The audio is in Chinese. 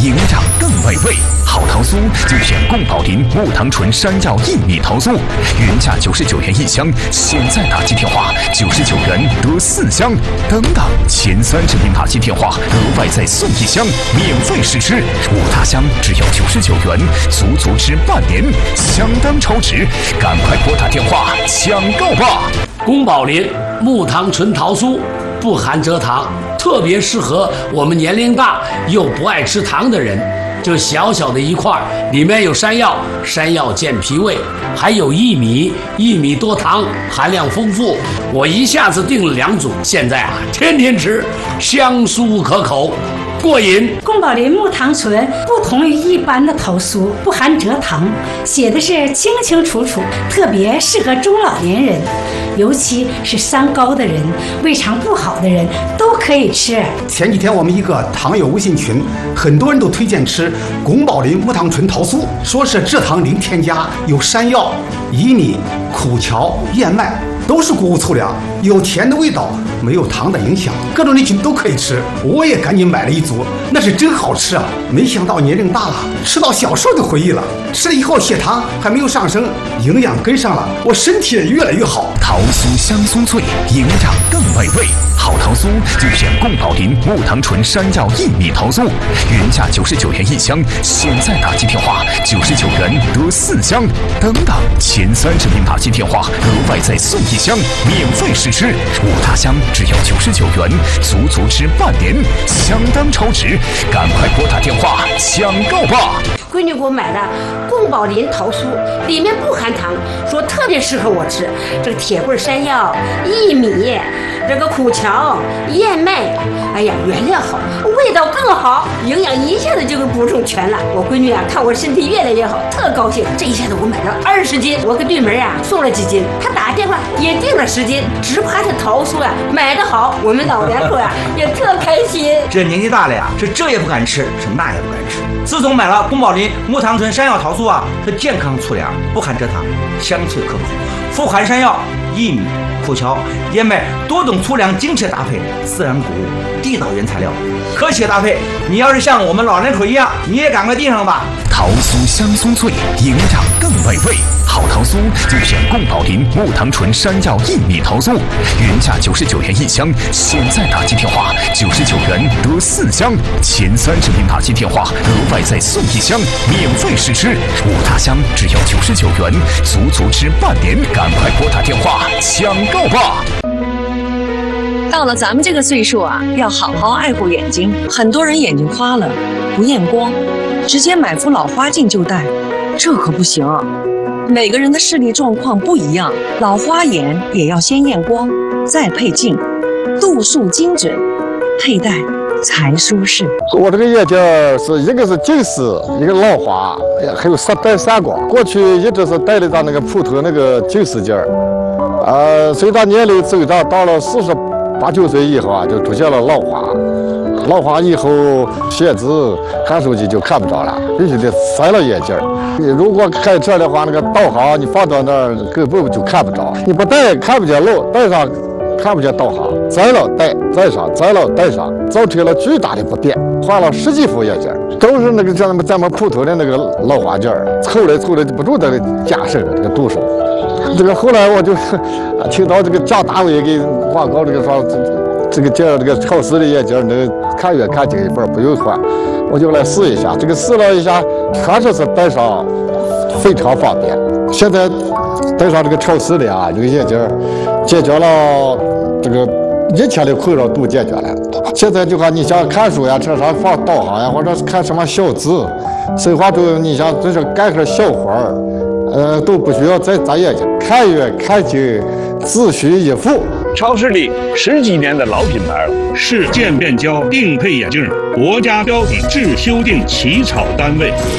营长更美味。好桃酥就选贡宝林木糖醇山药薏米桃酥，原价99元1箱，现在打击电话99元得4箱，等等前30名打击电话额外再送1箱，免费试吃。五大箱只要99元，足吃半年，相当超值，赶快拨打电话抢购吧！ 宫保林木糖醇桃酥不含蔗糖，特别适合我们年龄大又不爱吃糖的人。这小小的一块，里面有山药，山药健脾胃，还有薏米，薏米多糖，含量丰富。我一下子订了2组，现在天天吃，香酥可口，过瘾。 宫保林木糖醇不同于一般的桃酥，不含蔗糖，写的是清清楚楚，特别适合中老年人，尤其是三高的人、胃肠不好的人都可以吃。 前几天我们一个糖友微信群，很多人都推荐吃宫保林木糖醇桃酥，说是蔗糖零添加，有山药、薏米、苦荞、燕麦，都是谷物粗粮，有甜的味道，没有糖的影响，各种人群都可以吃。我也赶紧买了1组，那是真好吃啊！没想到年龄大了，吃到小时候的回忆了。吃了以后血糖还没有上升，营养跟上了，我身体也越来越好。 桃酥香酥脆，营长更美味。好桃酥就选贡宝林木糖醇山药薏米桃酥，原价99元1箱，现在打击电话99元得4箱，等等前30名打击电话额外再送1箱，免费试吃。5大箱只要99元，足吃半年，相当超值，赶快拨打电话抢购吧！ 闺女给我买的贡宝林桃酥，里面不含糖，说特别适合我吃。这个铁棍山药、薏米，这个苦荞、燕麦，哎呀，原料好，味道更好，营养一下子就给补充全了。我闺女啊，看我身体越来越好，特高兴。这一下子我买了20斤，我给对门啊送了几斤，她打电话也订了10斤，只怕这桃酥啊买得好，我们老两口啊也特开心。 这年纪大了呀，是这也不敢吃，是那也不敢吃。自从买了宫保林木糖醇山药桃酥啊，是健康粗粮，不含蔗糖，香脆可口，富含山药、薏米、苦荞、燕麦多种粗粮精确搭配，自然谷物，地道原材料，科学搭配。你要是像我们老人口一样，你也赶快订上吧。 桃酥香酥脆，营长更美味。好桃酥就选贡宝林木糖醇山药薏米桃酥，原价99元1箱，现在打击电话99元得4箱，前30名打击电话额外再送1箱，免费试吃。5大箱只要99元，足吃半年，赶快拨打电话抢购吧！ 到了咱们这个岁数啊，要好好爱护眼睛。很多人眼睛花了，不验光，直接买副老花镜就戴，这可不行。每个人的视力状况不一样，老花眼也要先验光，再配镜，度数精准，佩戴才舒适。 我这个眼镜是一个是近视，一个老花，还有带散光。过去一直是戴了张那个普通那个近视镜随着年龄增长，到了48、9岁以后啊，就出现了老花。老花以后写字、看手机就看不着了，必须得塞了眼镜。你如果开车的话，那个导航你放到那儿根本就看不着，你不戴看不见路，戴上看不见导航，摘了戴，戴上，摘了戴上，造成了巨大的不便。换了10几副眼镜，都是那个像咱们普通的那个老花镜，凑来不住的加深这个度数。这个后来我就听到这个蒋大为给广告这个说这个镜这个超视的眼镜能看远看近一半不用换，我就来试一下。这个试了一下，确实是戴上非常方便。现在戴上这个超视的啊，这个眼镜解决了这个一切的困扰都解决了。现在就看你想看书呀，车上放导航呀，或者是看什么小字，生活中你想就是干个小活都不需要再眨眼睛，看远看近自需一副。 超视力10几年的老品牌了，市渐变焦定配眼镜，国家标准制修订起草单位。